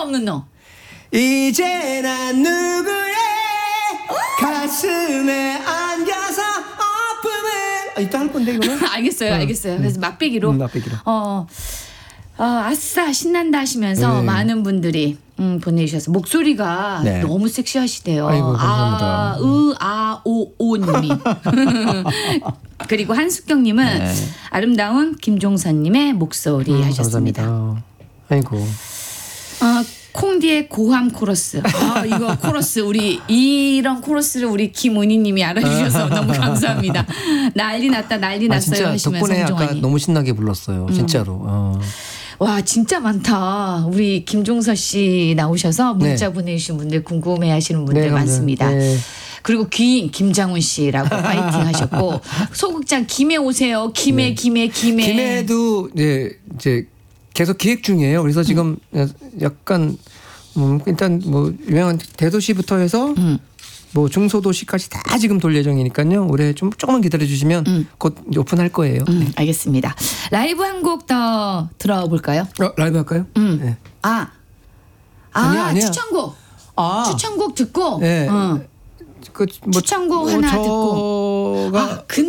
없는 너. 이제 난 누구의 가슴에 안겨서 아픔을 이따 할 건데 이거는. 알겠어요. 그래서 맛배기로. 맛배기로. 아싸 신난다 하시면서 네. 많은 분들이 보내주셔서 목소리가 네. 너무 섹시하시대요. 아이고, 감사합니다. 오님이 그리고 한숙경님은 네. 아름다운 김종선님의 목소리 하셨습니다. 감사합니다. 아이고. 콩디의 고함 코러스. 이거 코러스 우리 이런 코러스를 우리 김은희님이 알아주셔서 너무 감사합니다. 난리 났어요 진짜 하시면서 덕분에 정정환이. 아까 너무 신나게 불렀어요. 진짜로. 와 진짜 많다. 우리 김종서 씨 나오셔서 문자 네. 보내주신 분들 궁금해하시는 분들 네, 많습니다. 네. 그리고 귀인 김장훈 씨라고 파이팅 하셨고 소극장 김해 오세요. 김해. 김해도 이제 계속 기획 중이에요. 그래서 지금 약간 일단 뭐 유명한 대도시부터 해서 뭐 중소도시까지 다 지금 돌 예정이니까요. 올해 좀 조금만 기다려 주시면 곧 오픈할 거예요. 알겠습니다. 라이브 한 곡 더 들어볼까요? 라이브 할까요? 네. 아니야. 추천곡. 추천곡 듣고 네. 그 뭐 추천곡 하나 듣고. 저가